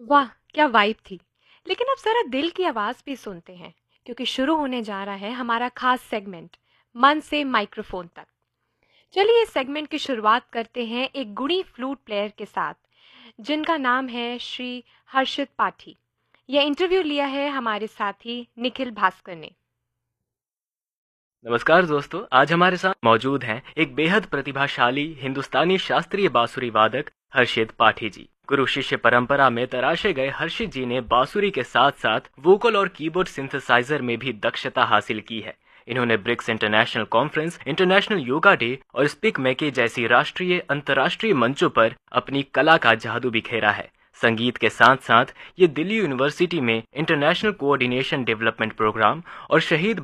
वाह, क्या वाइब थी। लेकिन अब ज़रा दिल की आवाज़ भी सुनते हैं, क्योंकि शुरू होने जा रहा है हमारा खास सेगमेंट, मन से माइक्रोफोन तक। चलिए इस सेगमेंट की शुरुआत करते हैं एक गुणी फ्लूट प्लेयर के साथ, जिनका नाम है श्री हर्षित पाठी। यह इंटरव्यू लिया है हमारे साथी निखिल भास्कर ने। नमस्कार दोस्तों, आज हमारे साथ मौजूद हैं एक बेहद प्रतिभाशाली हिंदुस्तानी शास्त्रीय बांसुरी वादक हर्षित पाठी जी। गुरु शिष्य परंपरा में तराशे गए हर्षित जी ने बांसुरी के साथ साथ वोकल और कीबोर्ड सिंथेसाइजर में भी दक्षता हासिल की है। इन्होंने BRICS international conference, international yoga day और स्पीक मेके जैसी राष्ट्रीय अंतर्राष्ट्रीय मंचों पर अपनी कला का जादू बिखेरा है। संगीत के साथ साथ ये दिल्ली यूनिवर्सिटी में इंटरनेशनल कोऑर्डिनेशन डेवलपमेंट प्रोग्राम और शहीद